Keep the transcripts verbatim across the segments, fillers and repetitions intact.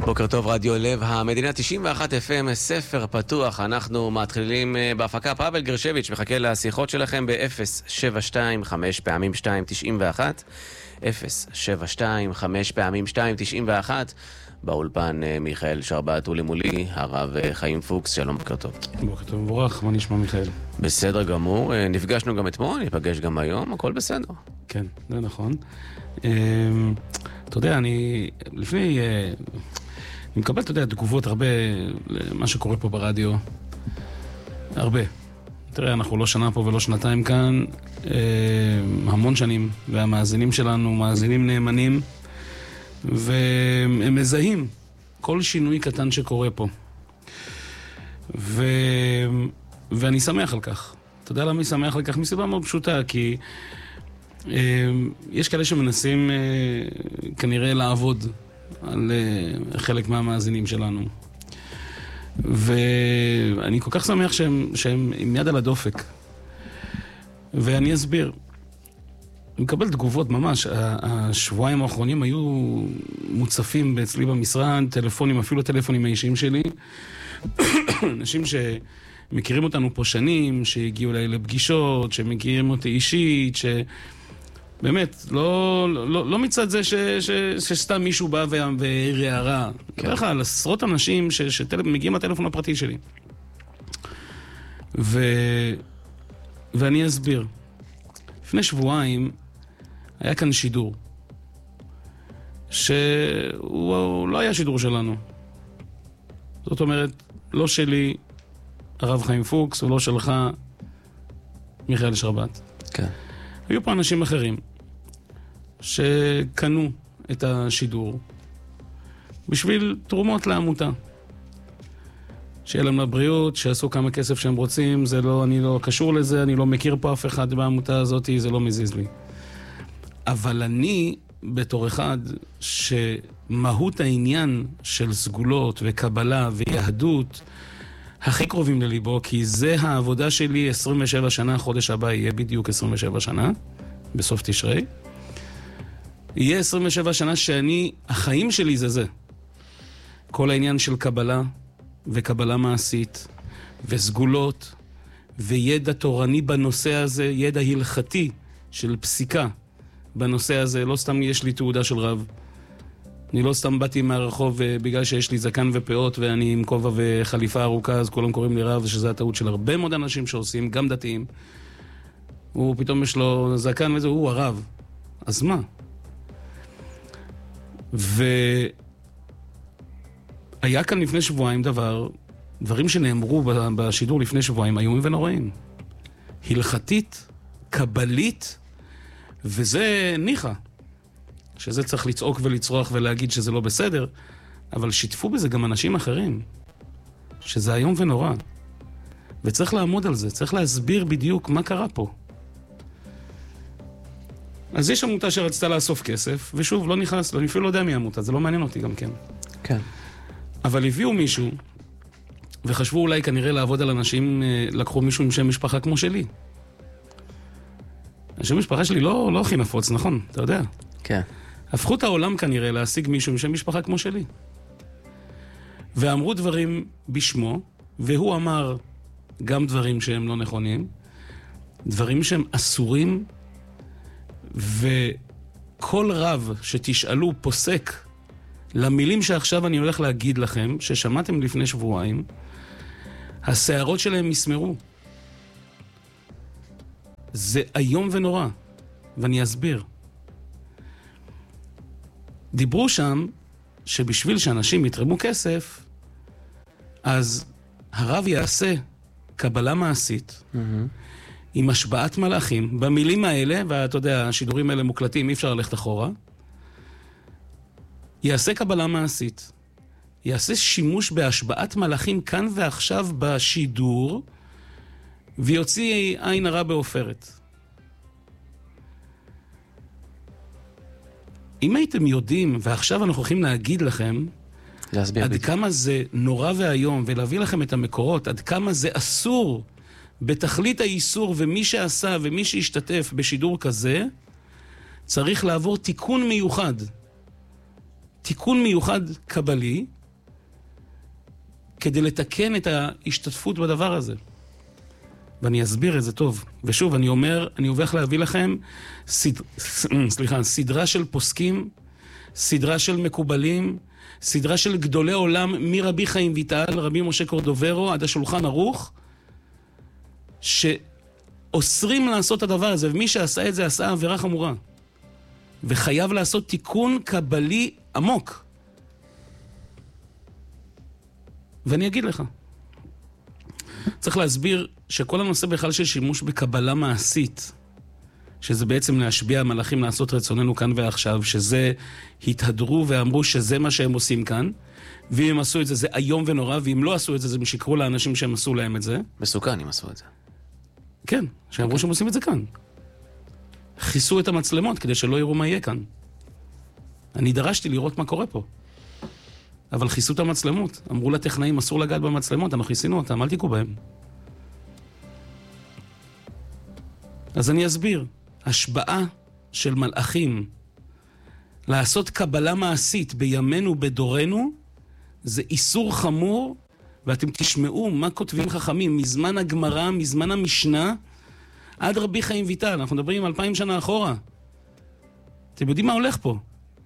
בוקר טוב, רדיו לב המדינה תשעים ואחת אף אם, ספר פתוח. אנחנו מתחילים בהפקה. פאבל גרשביץ' מחכה לשיחות שלכם ב-אפס שבע שתיים חמש פעמים שתיים תשעים ואחת, אפס שבע שתיים חמש פעמים שתיים תשעים ואחת. באולפן מיכאל שרבט ולמולי הרב חיים פוקס. שלום, בוקר טוב. בוקר טוב, מבורך. מה נשמע, מיכאל? בסדר גמור, נפגשנו גם אתמול, ניפגש גם היום, הכל בסדר. כן, זה נכון. אתה יודע, אני לפני, אני מקבל, אתה יודע, תגובות הרבה למה שקורה פה ברדיו. הרבה. תראה, אנחנו לא שנה פה ולא שנתיים כאן, המון שנים, והמאזינים שלנו מאזינים נאמנים, והם מזהים כל שינוי קטן שקורה פה. ו... ואני שמח על כך. אתה יודע למה אני שמח על כך? מסיבה מאוד פשוטה, כי אה, יש כאלה שמנסים אה, כנראה לעבוד על אה, חלק מהמאזינים שלנו. ואני כל כך שמח שהם, שהם עם יד על הדופק. ואני אסביר. אני מקבל תגובות ממש. השבועיים האחרונים היו מוצפים אצלי במשרד, טלפונים, אפילו טלפונים האישיים שלי. אנשים שמכירים אותנו פה שנים, שהגיעו אליי לפגישות, שמכירים אותי אישית, שבאמת, לא, לא, לא מצד זה ש, ש, שסתם מישהו בא והעיר הערה. בדרך כלל, עשרות אנשים שמגיעים לטלפון הפרטי שלי. ו, ואני אסביר. לפני שבועיים היה כאן שידור, שהוא לא היה שידור שלנו. זאת אומרת, לא שלי, הרב חיים פוקס, ולא שלך, מיכאל שרבט. כן. היו פה אנשים אחרים שקנו את השידור בשביל תרומות לעמותה. שיהיה להם לבריאות, שיעשו כמה כסף שהם רוצים, זה לא, אני לא קשור לזה, אני לא מכיר פה אף אחד בעמותה הזאת, זה לא מזיז לי. אבל אני, בתור אחד, שמהות העניין של סגולות וקבלה ויהדות, הכי קרובים לליבו, כי זה העבודה שלי עשרים ושבע שנה, חודש הבא יהיה בדיוק עשרים ושבע שנה, בסוף תשרי. יהיה עשרים ושבע שנה שאני, החיים שלי זה זה. כל העניין של קבלה, וקבלה מעשית, וסגולות, וידע תורני בנושא הזה, ידע הלכתי של פסיקה בנושא הזה. לא סתם יש לי תעודה של רב. אני לא סתם באתי מהרחוב בגלל שיש לי זקן ופאות ואני עם כובע וחליפה ארוכה, אז כולם קוראים לי רב, שזה הטעות של הרבה מאוד אנשים שעושים, גם דתיים. הוא פתאום יש לו זקן וזה, הוא הרב. אז מה? ו... היה כאן לפני שבועיים דבר, דברים שנאמרו בשידור לפני שבועיים, איומים ונוראים. הלכתית, קבלית, וזה ניחה. שזה צריך לצעוק ולצרוח ולהגיד שזה לא בסדר, אבל שיתפו בזה גם אנשים אחרים. שזה איום ונורא. וצריך לעמוד על זה, צריך להסביר בדיוק מה קרה פה. אז יש עמותה שרצתה לאסוף כסף, ושוב, לא נכנס, אני אפילו לא יודע מי עמותה, זה לא מעניין אותי גם כן. כן. אבל הביאו מישהו, וחשבו אולי כנראה לעבוד על אנשים, לקחו מישהו עם שם משפחה כמו שלי. השם משפחה שלי לא, לא הכי נפוץ, נכון? אתה יודע. כן. הפכו את העולם כנראה להשיג מישהו עם שם משפחה כמו שלי. ואמרו דברים בשמו, והוא אמר גם דברים שהם לא נכונים, דברים שהם אסורים, וכל רב שתשאלו פוסק, למילים שעכשיו אני הולך להגיד לכם, ששמעתם לפני שבועיים, השערות שלהם מסמרו. זה איום ונורא, ואני אסביר. דיברו שם שבשביל שאנשים יתרמו כסף, אז הרב יעשה קבלה מעשית, mm-hmm. עם השבעת מלאכים, במילים האלה, ואתה יודע, השידורים האלה מוקלטים, אי אפשר ללכת אחורה, יעשה קבלה מעשית, יעשה שימוש בהשבעת מלאכים כאן ועכשיו בשידור, ויוציא עין הרע באופרת. אם הייתם יודעים, ועכשיו אנחנו הולכים להגיד לכם, עד בדיוק. כמה זה נורא והיום, ולהביא לכם את המקורות, עד כמה זה אסור בתכלית האיסור, ומי שעשה ומי שהשתתף בשידור כזה, צריך לעבור תיקון מיוחד. תיקון מיוחד קבלי, כדי לתקן את ההשתתפות בדבר הזה. ואני אסביר את זה טוב. ושוב, אני אומר, אני הולך להביא לכם סד... סליחה, סדרה של פוסקים, סדרה של מקובלים, סדרה של גדולי עולם, מרבי חיים ויטל, רבי משה קורדוברו, עד השולחן ערוך, שאוסרים לעשות את הדבר הזה, ומי שעשה את זה עשה עבירה חמורה. וחייב לעשות תיקון קבלי עמוק. ואני אגיד לך. צריך להסביר שכל הנושא בכלל של שימוש בקבלה מעשית, שזה בעצם להשביע המלאכים לעשות רצוננו כאן ועכשיו, שזה התהדרו ואמרו שזה מה שהם עושים כאן, ואם הם עשו את זה, זה היום ונורא, ואם לא עשו את זה, זה משקרו לאנשים שהם עשו להם את זה. מסוכן אם עשו את זה. כן, שאמרו שהם עושים את זה כאן. חיסו את המצלמות כדי שלא יראו מה יהיה כאן. אני דרשתי לראות מה קורה פה. אבל חיסו את המצלמות. אמרו לטכנאים, אסור לגעת במצלמות, אנחנו חיסינו אותם, אל תיקו בהם. אז אני אסביר. השבעה של מלאכים לעשות קבלה מעשית בימינו, בדורנו, זה איסור חמור, ואתם תשמעו מה כותבים חכמים, מזמן הגמרא, מזמן המשנה, עד רבי חיים ויטל. אנחנו מדברים אלפיים שנה אחורה. אתם יודעים מה הולך פה?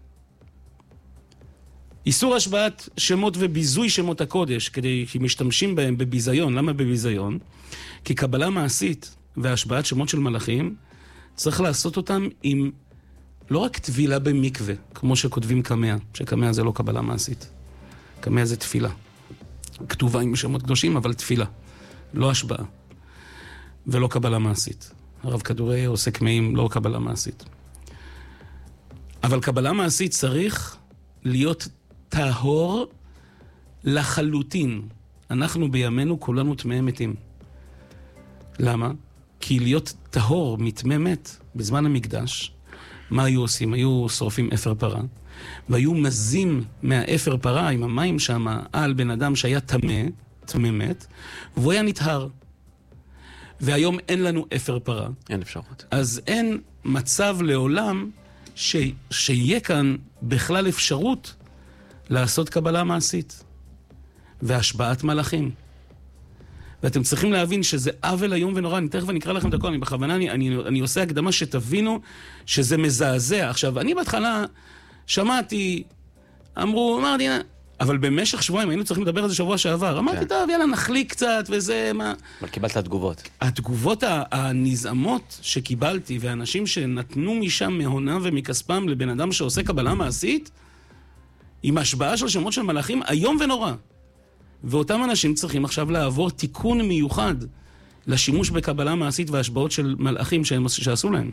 איסור השבעת שמות וביזוי שמות הקודש, כדי שמשתמשים בהם בביזיון. למה בביזיון? כי קבלה מעשית והשבעת שמות של מלאכים, צריך לעשות אותם עם לא רק תפילה במקווה, כמו שכותבים קמאה, שקמאה זה לא קבלה מעשית. קמאה זה תפילה. כתובה עם שמות קדושים, אבל תפילה. לא השבעה. ולא קבלה מעשית. הרב כדורי עושה קמאים, לא קבלה מעשית. אבל קבלה מעשית צריך להיות טהור לחלוטין. אנחנו בימינו כולנו טמאי מתים. למה? כי להיות טהור מטמא מת בזמן המקדש, מה היו עושים? היו שורפים אפר פרה, והיו מזים מהאפר פרה עם המים שם על בן אדם שהיה טמא, טמא מת, והוא היה נטהר. והיום אין לנו אפר פרה. אין אפשרות. אז אין מצב לעולם ש... שיהיה כאן בכלל אפשרות לעשות קבלה מעשית והשבעת מלאכים. ואתם צריכים להבין שזה עוול היום ונורא. אני תכף אני אקרא לכם את הכל, אני בכוונה, אני, אני, אני עושה הקדמה שתבינו שזה מזעזע. עכשיו, אני בהתחלה שמעתי, אמרו, אמרתי, אבל במשך שבועיים היינו צריכים לדבר על זה שבוע שעבר. אמרתי, טוב, יאללה, נחליק קצת וזה, מה... אבל קיבלת התגובות. התגובות הנזעמות שקיבלתי, ואנשים שנתנו משם מהונם ומכספם לבן אדם שעושה קבלה מעשית, עם השבעה של שמות של מלאכים, היום ונורא. ואותם אנשים צריכים עכשיו לעבור תיקון מיוחד לשימוש בקבלה מעשית והשבעות של מלאכים שהם, שעשו להם.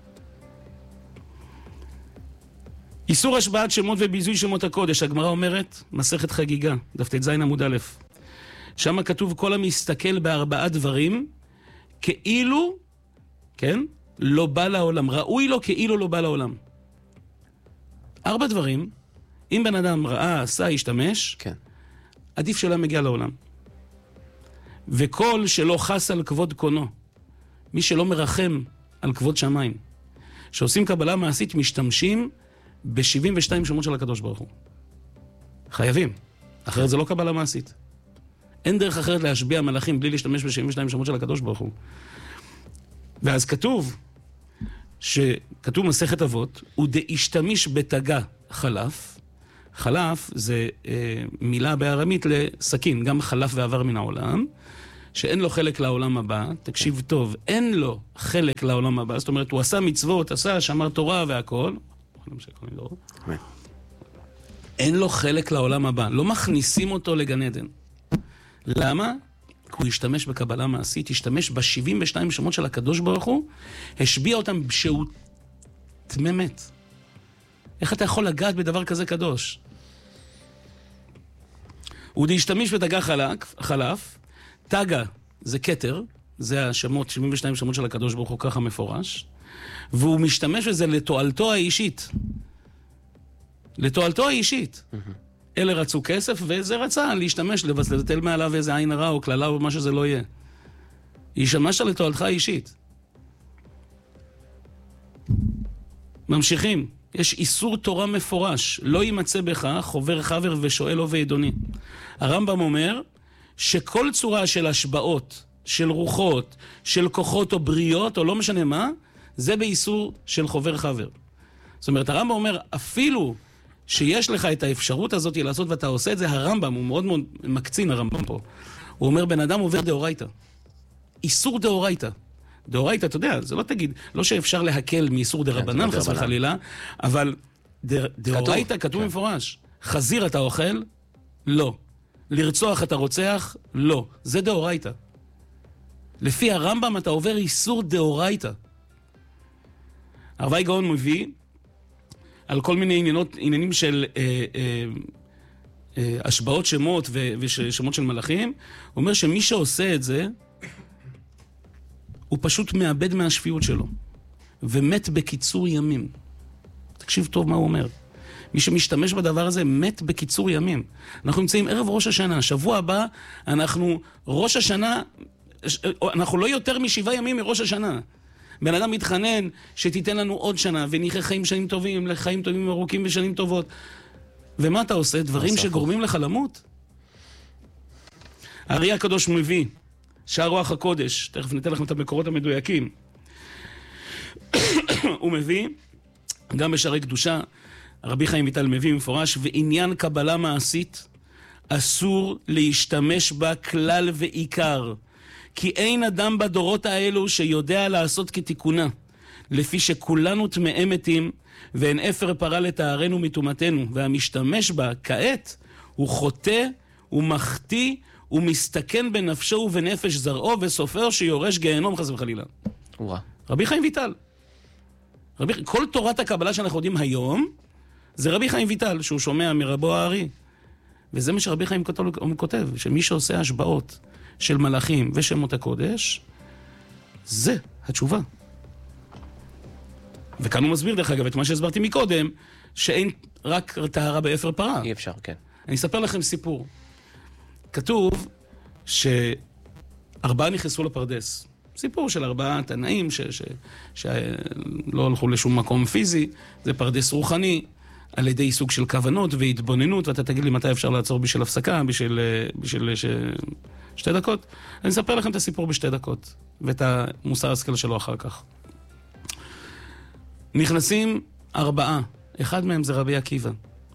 איסור השבעת שמות וביזוי שמות הקודש. הגמרא אומרת, מסכת חגיגה, דף ט"ז עמוד א'. שם כתוב כל המסתכל בארבעה דברים, כאילו, כן, לא בא לעולם. ראוי לו כאילו לא בא לעולם. ארבע דברים, אם בן אדם ראה, עשה, השתמש, כן. עדיף שלא מגיע לעולם. וכל שלא חס על כבוד קונו, מי שלא מרחם על כבוד שמיים, שעושים קבלה מעשית, משתמשים ב-שבעים ושתיים שמות של הקדוש ברוך הוא. חייבים. אחרת זה לא קבלה מעשית. אין דרך אחרת להשביע מלאכים בלי להשתמש ב-שבעים ושתיים שמות של הקדוש ברוך הוא. ואז כתוב, שכתוב מסכת אבות, ודאשתמיש בתגה חלף. חלף זה אה, מילה בארמית לסכין, גם חלף ועבר מן העולם, שאין לו חלק לעולם הבא. תקשיב טוב, אין לו חלק לעולם הבא. זאת אומרת, הוא עשה מצוות, עשה, שמר תורה והכל. אין לו חלק לעולם הבא. לא מכניסים אותו לגן עדן. למה? כי הוא השתמש בקבלה מעשית, השתמש ב-שבעים ושתיים שמות של הקדוש ברוך הוא, השביע אותם שהוא טמא מת. איך אתה יכול לגעת בדבר כזה קדוש? הוא להשתמש בתגה חלף, חלף, תגה זה כתר, זה השמות, שבעים ושתיים שמות של הקדוש ברוך הוא ככה מפורש, והוא משתמש בזה לתועלתו האישית. לתועלתו האישית. אלה רצו כסף, וזה רצה להשתמש, לבטל מעליו איזה עין הרע או כללה או מה שזה לא יהיה. ישמש לתועלתך האישית. ממשיכים. יש איסור תורה מפורש. לא יימצא בך חובר חבר ושואל לו ועדוני. הרמב"ם אומר שכל צורה של השפעות, של רוחות, של כוחות או בריות, או לא משנה מה, זה באיסור של חובר חבר. זאת אומרת, הרמב"ם אומר, אפילו שיש לך את האפשרות הזאת לעשות ואתה עושה את זה, הרמב"ם, הוא מאוד מאוד מקצין הרמב"ם פה. הוא אומר, בן אדם עובר דאורייתא. איסור דאורייתא. דאורייתא, אתה יודע, זה לא תגיד, לא שאפשר להקל מאיסור דרבנן, חס וחלילה, אבל דאורייתא כתוב מפורש. חזיר אתה אוכל? לא. לרצוח אתה רוצח? לא. זה דאורייתא. לפי הרמב"ם אתה עובר איסור דאורייתא. הרבי גאון מביא על כל מיני עניינות, עניינים של אה, אה, אה, השבעות שמות ו- ושמות של מלאכים. הוא אומר שמי שעושה את זה, הוא פשוט מאבד מהשפיות שלו, ומת בקיצור ימים. תקשיב טוב מה הוא אומר. מי שמשתמש בדבר הזה מת בקיצור ימים. אנחנו נמצאים ערב ראש השנה, שבוע הבא אנחנו ראש השנה, אנחנו לא יותר משבעה ימים מראש השנה. בן אדם מתחנן שתיתן לנו עוד שנה, ונחיה חיים שנים טובים, לחיים טובים ארוכים ושנים טובות. ומה אתה עושה? דברים שגורמים לך למות? הארי הקדוש מביא, שער רוח הקודש, תכף ניתן לכם את המקורות המדויקים. הוא מביא, גם בשערי קדושה, רבי חיים ויטל מביא מפורש, ועניין קבלה מעשית, אסור להשתמש בה כלל ועיקר. כי אין אדם בדורות האלו שיודע לעשות כתיקונה, לפי שכולנו טמאי מתים, ואין אפר פרה לטהרנו מטומאתנו, והמשתמש בה כעת הוא חוטא, הוא מחטיא, הוא מסתכן בנפשו ובנפש זרעו, וסופר שיורש גיהנום חס וחלילה. וואו. רבי חיים ויטל. רבי... כל תורת הקבלה שאנחנו יודעים היום, זה רבי חיים ויטל, שהוא שומע מרבו הארי. וזה מה שרבי חיים כותב, שמי שעושה השבעות של מלאכים ושמות הקודש, זה התשובה. וכאן הוא מסביר דרך אגב את מה שהסברתי מקודם, שאין רק טהרה באפר פרה. אי אפשר, כן. אני אספר לכם סיפור. כתוב שארבעה נכנסו לפרדס. סיפור של ארבעה תנאים ש... ש... שלא הלכו לשום מקום פיזי, זה פרדס רוחני, על ידי סוג של כוונות והתבוננות, ואתה תגיד לי מתי אפשר לעצור בשביל הפסקה, בשביל, בשביל ש... שתי דקות. אני אספר לכם את הסיפור בשתי דקות, ואת המוסר השכל שלו אחר כך. נכנסים ארבעה, אחד מהם זה רבי עקיבא.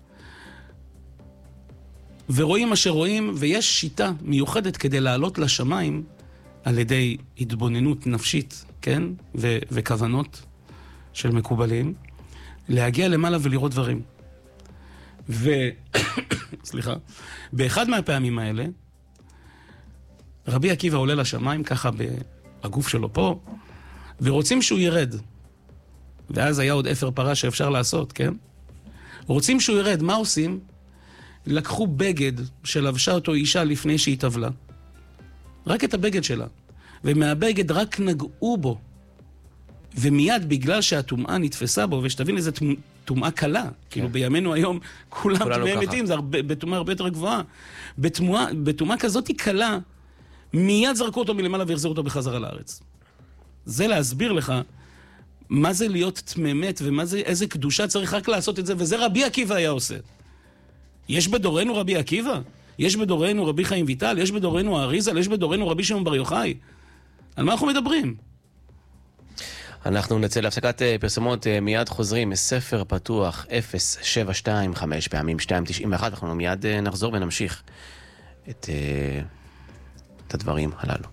ורואים מה שרואים, ויש שיטה מיוחדת כדי לעלות לשמיים, על ידי התבוננות נפשית, כן? ו- וכוונות של מקובלים, להגיע למעלה ולראות דברים. ו... סליחה. באחד מהפעמים האלה, רבי עקיבא עולה לשמיים, ככה בגוף שלו פה, ורוצים שהוא ירד. ואז היה עוד אפר פרה שאפשר לעשות, כן? רוצים שהוא ירד, מה עושים? לקחו בגד שלבשה אותו אישה לפני שהיא טבלה. רק את הבגד שלה. ומהבגד רק נגעו בו. ומיד בגלל שהטומאה נתפסה בו, ושתבין איזה טומאה קלה, כן. כאילו בימינו היום כולם טומאי מתים, זה הרבה, בטומאה הרבה יותר גבוהה. בטומאה, בטומאה כזאת היא קלה, מיד זרקו אותו מלמעלה והחזירו אותו בחזרה לארץ. זה להסביר לך מה זה להיות תממת, ומה זה, איזה קדושה צריך רק לעשות את זה, וזה רבי עקיבא היה עושה. יש בדורנו רבי עקיבא? יש בדורנו רבי חיים ויטל? יש בדורנו האריזל? יש בדורנו רבי שמעון בר יוחאי? על מה אנחנו מדברים? אנחנו נצא להפסקת פרסומות, מיד חוזרים מספר פתוח אפס שבע שתיים חמש פעמים שתיים תשעים ואחת. אנחנו מיד נחזור ונמשיך את, את הדברים הללו.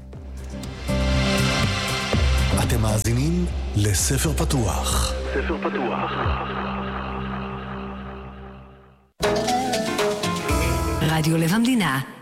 אתם מאזינים לספר פתוח. ספר פתוח. רדיו לב המדינה